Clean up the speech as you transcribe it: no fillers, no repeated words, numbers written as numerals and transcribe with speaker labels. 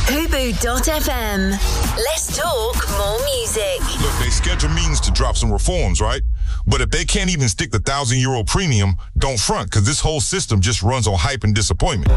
Speaker 1: Fubu.fm. Let's talk more music.
Speaker 2: Look, they schedule meetings to drop some reforms, right? But if they can't even stick the €1,000 premium, don't front, because this whole system just runs on hype and disappointment.